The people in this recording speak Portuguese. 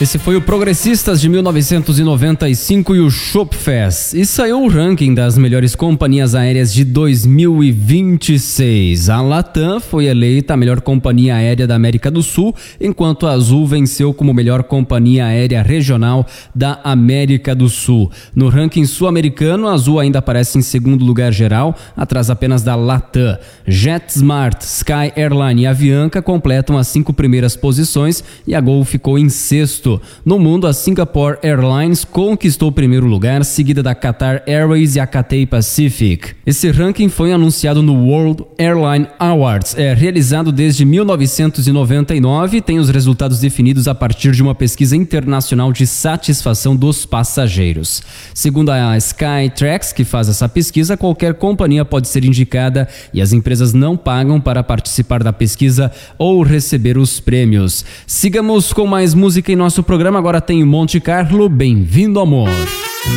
Esse foi o Progressistas de 1995 e o Chopfest. E saiu o ranking das melhores companhias aéreas de 2026. A Latam foi eleita a melhor companhia aérea da América do Sul, enquanto a Azul venceu como melhor companhia aérea regional da América do Sul. No ranking sul-americano, a Azul ainda aparece em segundo lugar geral, atrás apenas da Latam. JetSmart, Sky Airline e Avianca completam as 5 primeiras posições e a Gol ficou em sexto. No mundo, a Singapore Airlines conquistou o primeiro lugar, seguida da Qatar Airways e a Cathay Pacific. Esse ranking foi anunciado no World Airline Awards. É realizado desde 1999 e tem os resultados definidos a partir de uma pesquisa internacional de satisfação dos passageiros. Segundo a Skytrax, que faz essa pesquisa, qualquer companhia pode ser indicada e as empresas não pagam para participar da pesquisa ou receber os prêmios. Sigamos com mais música em nosso programa. Agora tem Monte Carlo, Bem-vindo Amor.